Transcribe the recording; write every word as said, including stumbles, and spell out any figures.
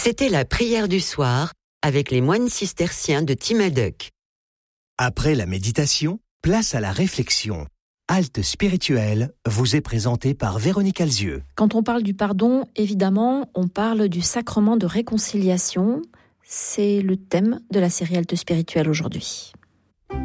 C'était la prière du soir avec les moines cisterciens de Timaduc. Après la méditation, place à la réflexion. Halte spirituelle vous est présentée par Véronique Alzieux. Quand on parle du pardon, évidemment, on parle du sacrement de réconciliation. C'est le thème de la série Halte spirituelle aujourd'hui.